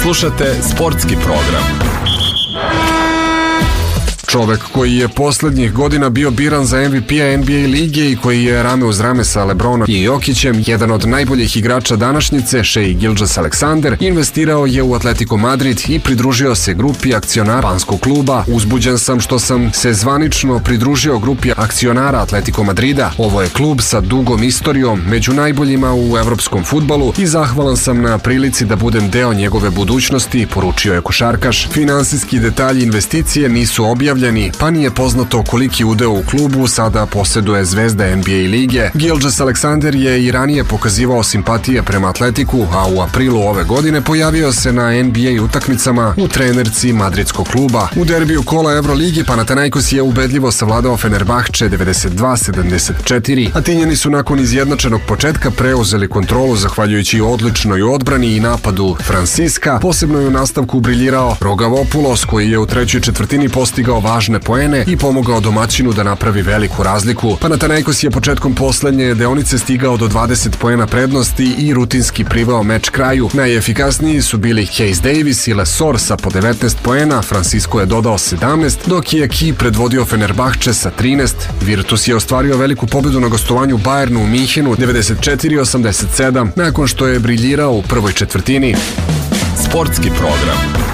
Slušate sportski program. Čovek koji je poslednjih godina bio biran za MVP-a NBA lige i koji je rame uz rame sa LeBronom i Jokićem, jedan od najboljih igrača današnjice, Shai Gilgeous-Alexander, investirao je u Atletico Madrid i pridružio se grupi akcionara španskog kluba. Uzbuđen sam što sam se zvanično pridružio grupi akcionara Atletico Madrida. Ovo je klub sa dugom istorijom, među najboljima u evropskom fudbalu i zahvalan sam na prilici da budem deo njegove budućnosti, poručio je košarkaš. Finansijski detalji investicije nisu objavljeni, pa nije poznato koliki udeo u klubu sada poseduje zvezda NBA lige. Gilgeous-Alexander je i ranije pokazivao simpatije prema Atletiku, a u aprilu ove godine pojavio se na NBA utakmicama u trenerci madridskog kluba. U derbiju kola Euroligi Panathinaikos je ubedljivo savladao Fenerbahče 92-74. Atinjani su nakon izjednačenog početka preuzeli kontrolu zahvaljujući odličnoj odbrani i napadu Franciska. Posebno je u nastavku briljirao Rogavopoulos, koji je u trećoj četvrtini postigao važne poene i pomogao domaćinu da napravi veliku razliku. Panathinaikos je početkom poslednje deonice stigao do 20 poena prednosti i rutinski priveo meč kraju. Najefikasniji su bili Hayes Davis i Lesor sa po 19 poena, Francisco je dodao 17, dok je Ki predvodio Fenerbahče sa 13. Virtus je ostvario veliku pobedu na gostovanju Bayernu u Minhenu 94-87, nakon što je briljirao u prvoj četvrtini. Sportski program.